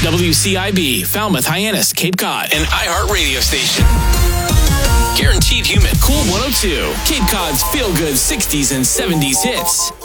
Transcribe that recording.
WCIB, Falmouth, Hyannis, Cape Cod, an iHeart radio station. Guaranteed human. Cool 102, Cape Cod's feel-good 60s and 70s hits.